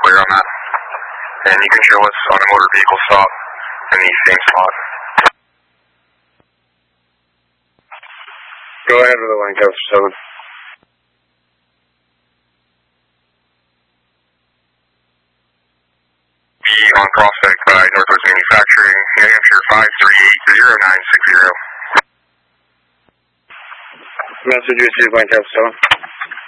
clear on that. And you can show us on a motor vehicle stop in the same spot. Go ahead with the Lancaster 7. Be on Prospect by Northwest Manufacturing, New Hampshire 5380960. Message received, Lancaster 7.